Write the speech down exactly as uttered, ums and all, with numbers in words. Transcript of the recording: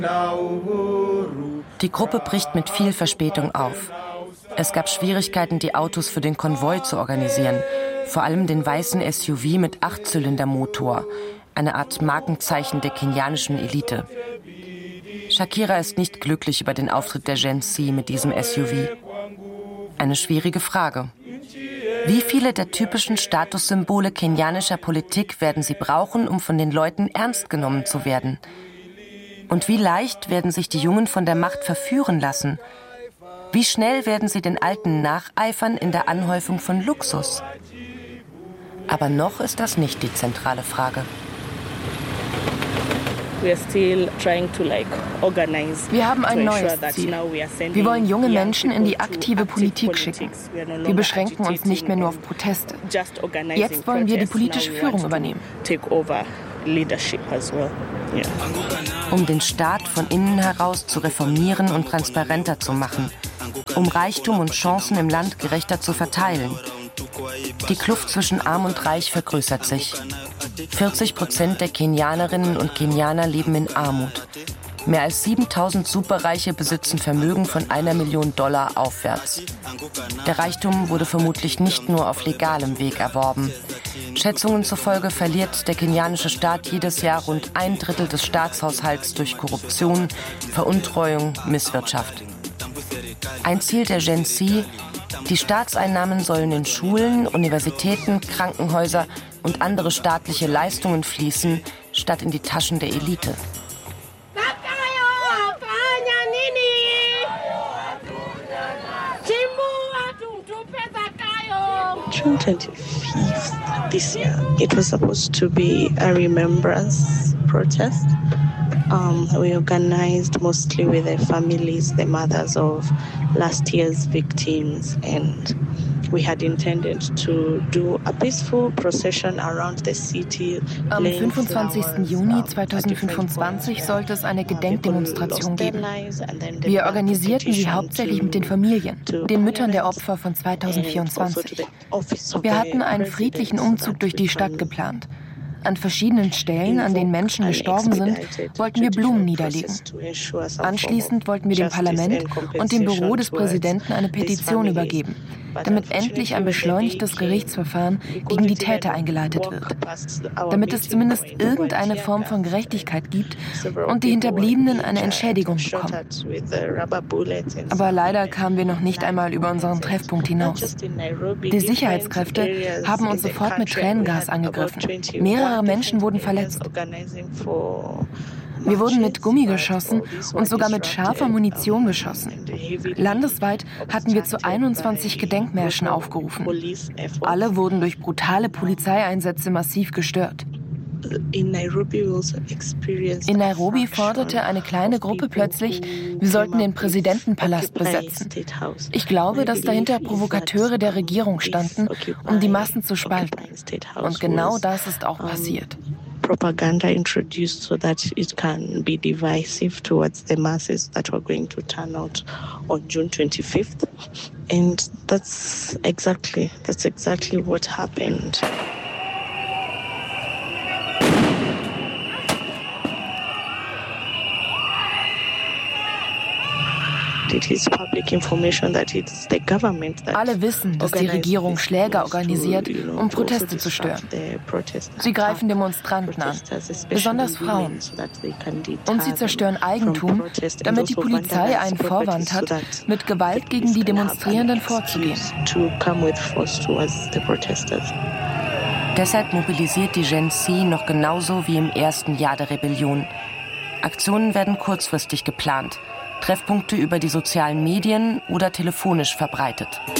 Die Gruppe bricht mit viel Verspätung auf. Es gab Schwierigkeiten, die Autos für den Konvoi zu organisieren. Vor allem den weißen S U V mit Achtzylindermotor, eine Art Markenzeichen der kenianischen Elite. Shakira ist nicht glücklich über den Auftritt der Gen Z mit diesem S U V. Eine schwierige Frage. Wie viele der typischen Statussymbole kenianischer Politik werden sie brauchen, um von den Leuten ernst genommen zu werden? Und wie leicht werden sich die Jungen von der Macht verführen lassen? Wie schnell werden sie den Alten nacheifern in der Anhäufung von Luxus? Aber noch ist das nicht die zentrale Frage. Wir haben ein neues Ziel. Wir wollen junge Menschen in die aktive Politik schicken. Wir beschränken uns nicht mehr nur auf Proteste. Jetzt wollen wir die politische Führung übernehmen. Um den Staat von innen heraus zu reformieren und transparenter zu machen. Um Reichtum und Chancen im Land gerechter zu verteilen. Die Kluft zwischen Arm und Reich vergrößert sich. vierzig Prozent der Kenianerinnen und Kenianer leben in Armut. Mehr als siebentausend Superreiche besitzen Vermögen von einer Million Dollar aufwärts. Der Reichtum wurde vermutlich nicht nur auf legalem Weg erworben. Schätzungen zufolge verliert der kenianische Staat jedes Jahr rund ein Drittel des Staatshaushalts durch Korruption, Veruntreuung, Misswirtschaft. Ein Ziel der Gen Z: Die Staatseinnahmen sollen in Schulen, Universitäten, Krankenhäuser und andere staatliche Leistungen fließen, statt in die Taschen der Elite. June twenty-fifth this year, it was supposed to be a remembrance protest. Um, we organized mostly with the families, the mothers of last year's victims, and we had intended to do a peaceful procession around the city. Am fünfundzwanzigsten Juni zweitausendfünfundzwanzig sollte es eine Gedenkdemonstration geben. Wir organisierten sie hauptsächlich mit den Familien, den Müttern der Opfer von zweitausendvierundzwanzig. Wir hatten einen friedlichen Umzug durch die Stadt geplant. An verschiedenen Stellen, an denen Menschen gestorben sind, wollten wir Blumen niederlegen. Anschließend wollten wir dem Parlament und dem Büro des Präsidenten eine Petition übergeben, damit endlich ein beschleunigtes Gerichtsverfahren gegen die Täter eingeleitet wird. Damit es zumindest irgendeine Form von Gerechtigkeit gibt und die Hinterbliebenen eine Entschädigung bekommen. Aber leider kamen wir noch nicht einmal über unseren Treffpunkt hinaus. Die Sicherheitskräfte haben uns sofort mit Tränengas angegriffen. Mehrere Menschen wurden verletzt. Wir wurden mit Gummi geschossen und sogar mit scharfer Munition beschossen. Landesweit hatten wir zu einundzwanzig Gedenkmärschen aufgerufen. Alle wurden durch brutale Polizeieinsätze massiv gestört. In Nairobi forderte eine kleine Gruppe plötzlich, wir sollten den Präsidentenpalast besetzen. Ich glaube, dass dahinter Provokateure der Regierung standen, um die Massen zu spalten. Und genau das ist auch passiert. Propaganda introduced so that it can be divisive towards the masses that were going to turn out on June twenty-fifth. And that's exactly, that's exactly what happened. Alle wissen, dass die Regierung Schläger organisiert, um Proteste zu stören. Sie greifen Demonstranten an, besonders Frauen. Und sie zerstören Eigentum, damit die Polizei einen Vorwand hat, mit Gewalt gegen die Demonstrierenden vorzugehen. Deshalb mobilisiert die Gen Z noch genauso wie im ersten Jahr der Rebellion. Aktionen werden kurzfristig geplant. Treffpunkte über die sozialen Medien oder telefonisch verbreitet.